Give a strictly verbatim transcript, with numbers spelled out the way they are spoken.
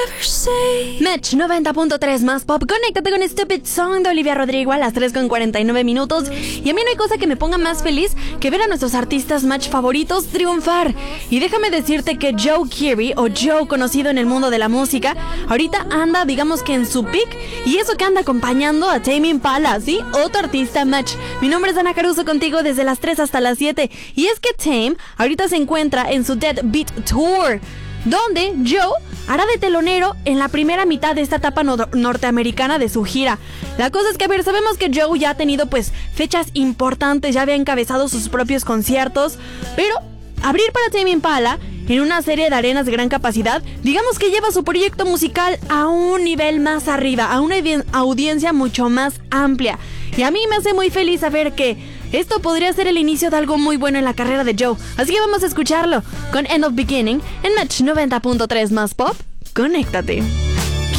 Match noventa punto tres más pop. Conéctate con Stupid Song de Olivia Rodrigo a las tres con cuarenta y nueve minutos. Y a mí no hay cosa que me ponga más feliz que ver a nuestros artistas Match favoritos triunfar. Y déjame decirte que Joe Keery, o Joe conocido en el mundo de la música, ahorita anda, digamos que en su peak. Y eso que anda acompañando a Tame Impala, ¿sí? Otro artista Match. Mi nombre es Ana Caruso, contigo desde las tres hasta las siete. Y es que Tame ahorita se encuentra en su Dead Beat Tour, donde Joe hará de telonero en la primera mitad de esta etapa no- norteamericana de su gira. La cosa es que, a ver, sabemos que Joe ya ha tenido pues fechas importantes, ya había encabezado sus propios conciertos, pero abrir para Tame Impala en una serie de arenas de gran capacidad, digamos que lleva su proyecto musical a un nivel más arriba, a una audi- audiencia mucho más amplia. Y a mí me hace muy feliz saber que esto podría ser el inicio de algo muy bueno en la carrera de Joe. Así que vamos a escucharlo con End of Beginning en Match noventa punto tres más pop. Conéctate.